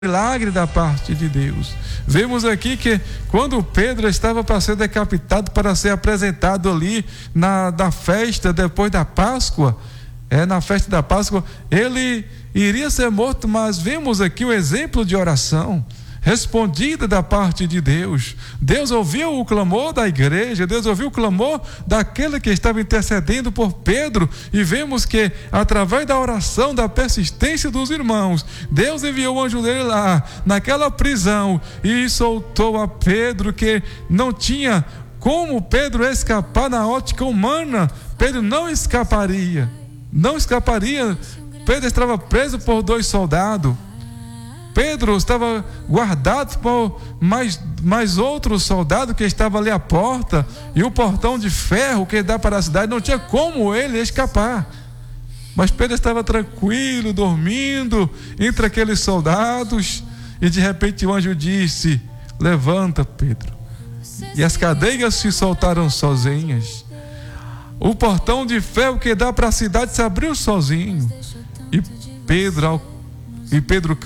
milagre da parte de Deus. Vemos aqui que quando Pedro estava para ser decapitado, para ser apresentado ali na festa depois da Páscoa, na festa da Páscoa, ele iria ser morto, mas vemos aqui o exemplo de oração respondida da parte de Deus. Deus ouviu o clamor da igreja, Deus ouviu o clamor daquele que estava intercedendo por Pedro, e vemos que através da oração, da persistência dos irmãos, Deus enviou o anjo dele lá naquela prisão e soltou a Pedro, que não tinha como Pedro escapar na ótica humana. Pedro não escaparia. Pedro estava preso por 2 soldados. Pedro estava guardado por mais outro soldado que estava ali à porta, e o portão de ferro que dá para a cidade, não tinha como ele escapar. Mas Pedro estava tranquilo, dormindo entre aqueles soldados, e de repente o anjo disse: levanta, Pedro. E as cadeias se soltaram sozinhas. O portão de ferro que dá para a cidade se abriu sozinho. E Pedro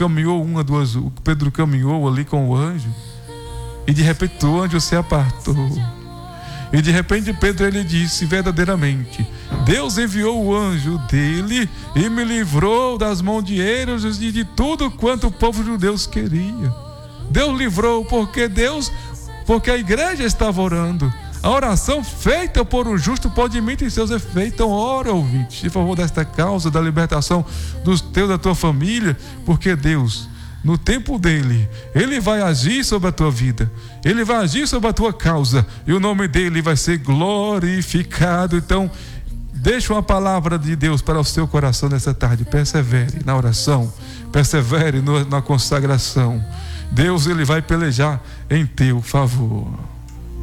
caminhou ali com o anjo, e de repente o anjo se apartou. E de repente Pedro, ele disse verdadeiramente: Deus enviou o anjo dele e me livrou das mãos de Herodes e de tudo quanto o povo judeu queria. Deus livrou porque a igreja estava orando. A oração feita por um justo pode emitir seus efeitos. Então ora, ouvinte, em favor desta causa, da libertação dos teus, da tua família, porque Deus, no tempo dele, ele vai agir sobre a tua vida, ele vai agir sobre a tua causa, e o nome dele vai ser glorificado. Então deixa uma palavra de Deus para o seu coração nessa tarde. Persevere na oração, persevere na consagração. Deus, ele vai pelejar em teu favor.